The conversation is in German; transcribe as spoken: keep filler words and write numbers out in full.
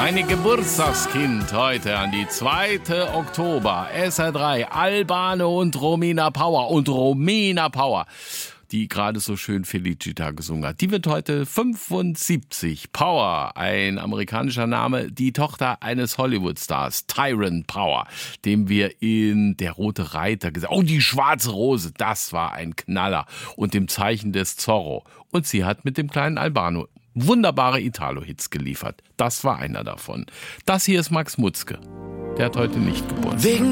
Meine Geburtstagskind heute an die zweite Oktober. S R drei, Albano und Romina Power. Und Romina Power, die gerade so schön Felicita gesungen hat. Die wird heute fünfundsiebzig. Power, ein amerikanischer Name, die Tochter eines Hollywood-Stars, Tyrone Power, dem wir in Der rote Reiter gesagt haben. Oh, die schwarze Rose, das war ein Knaller. Und dem Zeichen des Zorro. Und sie hat mit dem kleinen Albano wunderbare Italo-Hits geliefert. Das war einer davon. Das hier ist Max Mutzke. Der hat heute nicht Geburtstag. Wegen